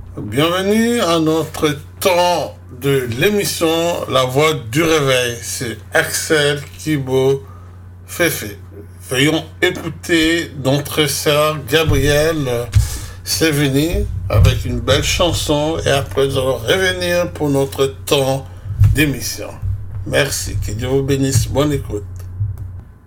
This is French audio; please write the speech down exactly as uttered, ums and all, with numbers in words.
Bienvenue à notre temps de l'émission La Voix du Réveil. C'est Axel Kibo Fefe. Veuillons écouter notre sœur Gabrielle Sévigny avec une belle chanson et après nous allons revenir pour notre temps d'émission. Merci, que Dieu vous bénisse, bonne écoute.